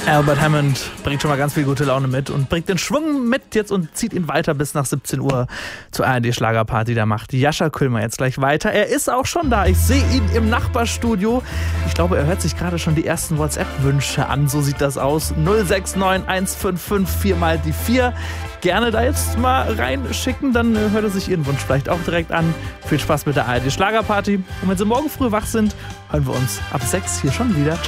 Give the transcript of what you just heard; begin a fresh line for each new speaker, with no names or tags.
Albert Hammond bringt schon mal ganz viel gute Laune mit und bringt den Schwung mit jetzt und zieht ihn weiter bis nach 17 Uhr zur ARD-Schlagerparty. Da macht Jascha Küllmer jetzt gleich weiter. Er ist auch schon da. Ich sehe ihn im Nachbarstudio. Ich glaube, er hört sich gerade schon die ersten WhatsApp-Wünsche an. So sieht das aus. 069 155 4 mal die 4. Gerne da jetzt mal reinschicken, dann hört er sich Ihren Wunsch vielleicht auch direkt an. Viel Spaß mit der ARD-Schlagerparty. Und wenn Sie morgen früh wach sind, hören wir uns ab 6 hier schon wieder. Ciao.